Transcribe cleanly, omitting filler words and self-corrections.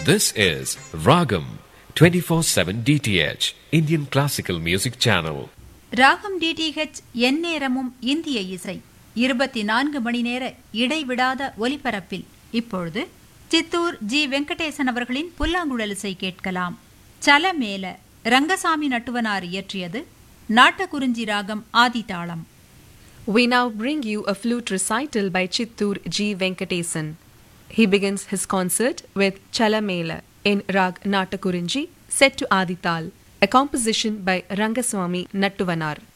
This is Ragam 24/7 DTH Indian Classical Music Channel. ராகம் DTH எந்நேரமும் இந்திய இசை 24 மணி நேர இடைவிடாத ஒலிபரப்பில் இப்பொழுது சித்தூர் ஜி வெங்கடேசன் அவர்களின் புல்லாங்குழல் இசை கேட்கலாம். சலமேல ரங்கசாமி நட்டுவனார் இயற்றியது. நாட்டகுறிஞ்சி ராகம் ஆதிதாளம். We now bring you a flute recital by Chittur G. Venkatesan. He begins his concert with Chalamela in Rag Natakurinji, set to Adital, a composition by Rangaswamy Nattuvanar.